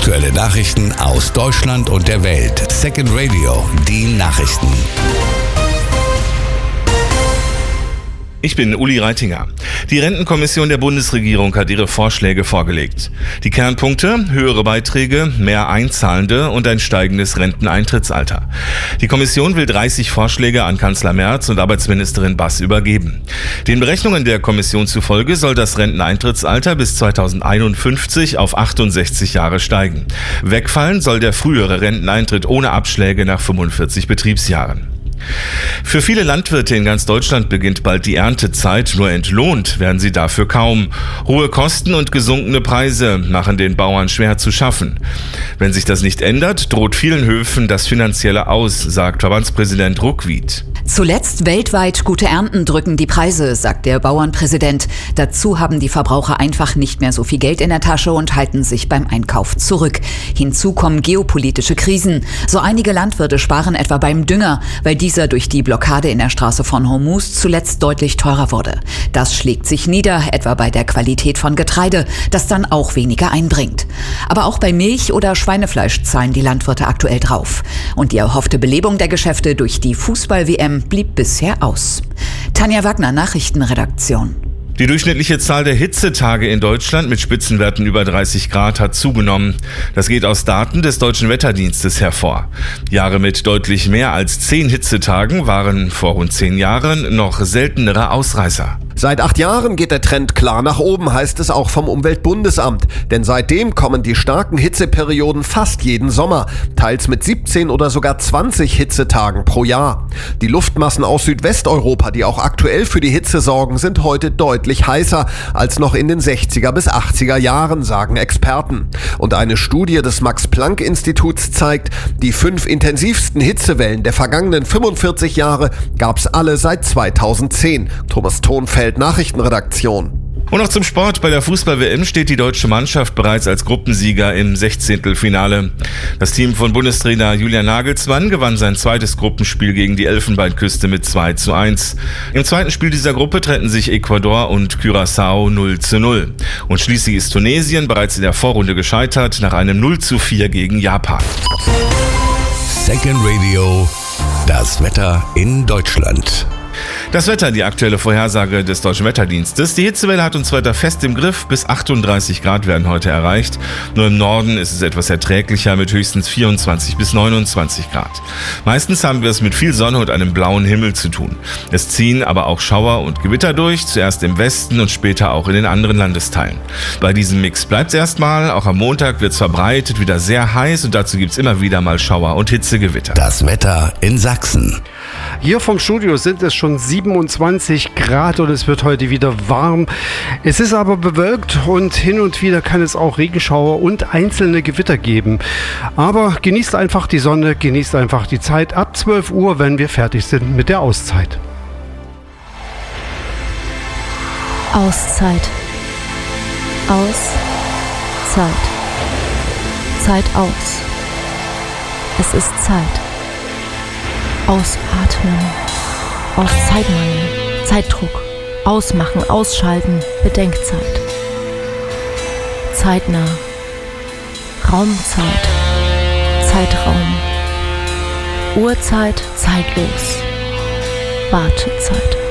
Aktuelle Nachrichten aus Deutschland und der Welt. Second Radio, die Nachrichten. Ich bin Uli Reitinger. Die Rentenkommission der Bundesregierung hat ihre Vorschläge vorgelegt. Die Kernpunkte: höhere Beiträge, mehr Einzahlende und ein steigendes Renteneintrittsalter. Die Kommission will 30 Vorschläge an Kanzler Merz und Arbeitsministerin Bass übergeben. Den Berechnungen der Kommission zufolge soll das Renteneintrittsalter bis 2051 auf 68 Jahre steigen. Wegfallen soll der frühere Renteneintritt ohne Abschläge nach 45 Betriebsjahren. Für viele Landwirte in ganz Deutschland beginnt bald die Erntezeit, nur entlohnt werden sie dafür kaum. Hohe Kosten und gesunkene Preise machen den Bauern schwer zu schaffen. Wenn sich das nicht ändert, droht vielen Höfen das finanzielle Aus, sagt Verbandspräsident Ruckwied. Zuletzt weltweit gute Ernten drücken die Preise, sagt der Bauernpräsident. Dazu haben die Verbraucher einfach nicht mehr so viel Geld in der Tasche und halten sich beim Einkauf zurück. Hinzu kommen geopolitische Krisen. So einige Landwirte sparen etwa beim Dünger, weil dieser durch die Blockade in der Straße von Hormuz zuletzt deutlich teurer wurde. Das schlägt sich nieder, etwa bei der Qualität von Getreide, das dann auch weniger einbringt. Aber auch bei Milch oder Schweinefleisch zahlen die Landwirte aktuell drauf. Und die erhoffte Belebung der Geschäfte durch die Fußball-WM blieb bisher aus. Tanja Wagner, Nachrichtenredaktion. Die durchschnittliche Zahl der Hitzetage in Deutschland mit Spitzenwerten über 30 Grad hat zugenommen. Das geht aus Daten des Deutschen Wetterdienstes hervor. Jahre mit deutlich mehr als 10 Hitzetagen waren vor rund 10 Jahren noch seltenere Ausreißer. Seit 8 Jahren geht der Trend klar nach oben, heißt es auch vom Umweltbundesamt. Denn seitdem kommen die starken Hitzeperioden fast jeden Sommer, teils mit 17 oder sogar 20 Hitzetagen pro Jahr. Die Luftmassen aus Südwesteuropa, die auch aktuell für die Hitze sorgen, sind heute deutlich heißer als noch in den 60er bis 80er Jahren, sagen Experten. Und eine Studie des Max-Planck-Instituts zeigt, die 5 intensivsten Hitzewellen der vergangenen 45 Jahre gab es alle seit 2010. Thomas Thonfeld, Nachrichtenredaktion. Und noch zum Sport. Bei der Fußball-WM steht die deutsche Mannschaft bereits als Gruppensieger im 16. Das Team von Bundestrainer Julian Nagelsmann gewann sein zweites Gruppenspiel gegen die Elfenbeinküste mit 2:1. Im zweiten Spiel dieser Gruppe trennten sich Ecuador und Curaçao 0:0. Und schließlich ist Tunesien bereits in der Vorrunde gescheitert nach einem 0:4 gegen Japan. Second Radio, das Wetter in Deutschland. Das Wetter, die aktuelle Vorhersage des Deutschen Wetterdienstes. Die Hitzewelle hat uns weiter fest im Griff. Bis 38 Grad werden heute erreicht. Nur im Norden ist es etwas erträglicher mit höchstens 24 bis 29 Grad. Meistens haben wir es mit viel Sonne und einem blauen Himmel zu tun. Es ziehen aber auch Schauer und Gewitter durch, zuerst im Westen und später auch in den anderen Landesteilen. Bei diesem Mix bleibt es erstmal. Auch am Montag wird es verbreitet wieder sehr heiß und dazu gibt es immer wieder mal Schauer und Hitzegewitter. Das Wetter in Sachsen. Hier vom Studio sind es schon 27 Grad und es wird heute wieder warm. Es ist aber bewölkt und hin und wieder kann es auch Regenschauer und einzelne Gewitter geben. Aber genießt einfach die Sonne, genießt einfach die Zeit ab 12 Uhr, wenn wir fertig sind mit der Auszeit. Auszeit. Auszeit. Zeit aus. Es ist Zeit. Ausatmen. Aus Zeitmangel. Zeitdruck. Ausmachen, ausschalten. Bedenkzeit. Zeitnah. Raumzeit. Zeitraum. Uhrzeit, zeitlos. Wartezeit.